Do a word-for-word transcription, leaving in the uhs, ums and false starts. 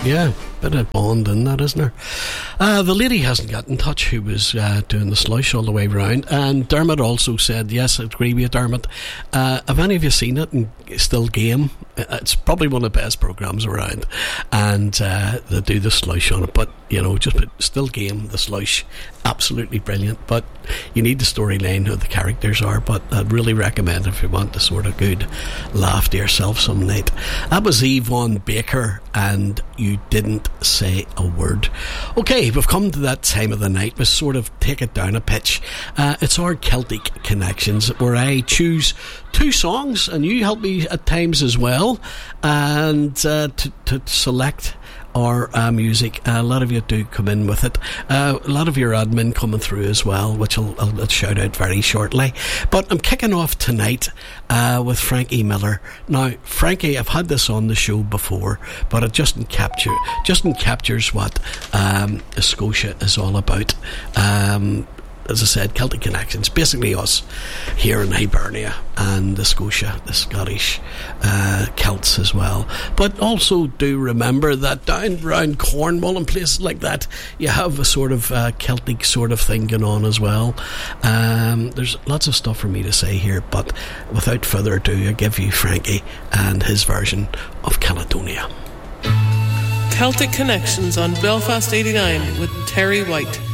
Yeah, bit of bond in that, isn't there? Uh, the lady hasn't got in touch who was uh, doing the slush all the way round, and Dermot also said, yes, I agree with you, Dermot. Uh, have any of you seen it? And Still Game, it's probably one of the best programmes around, and uh, they do the slush on it, but you know, just put Still Game, the slush, absolutely brilliant. But you need the storyline, who the characters are. But I'd really recommend if you want a sort of good laugh to yourself some night. That was Yvonne Baker, and You Didn't Say a Word. Okay, we've come to that time of the night. We sort of take it down a pitch. Uh, it's our Celtic Connections, where I choose two songs, and you help me at times as well, and uh, to, to select our uh, music. Uh, a lot of you do come in with it. Uh, a lot of your admin coming through as well, which I'll, I'll, I'll shout out very shortly. But I'm kicking off tonight uh, with Frankie Miller. Now, Frankie, I've had this on the show before, but it just capture, just captures what um, Scotia is all about. Um, As I said, Celtic Connections, basically us here in Hibernia and the Scotia, the Scottish uh, Celts as well. But also do remember that down around Cornwall and places like that, you have a sort of uh, Celtic sort of thing going on as well. Um, there's lots of stuff for me to say here, but without further ado, I give you Frankie and his version of Caledonia. Celtic Connections on Belfast eighty-nine with Terry White.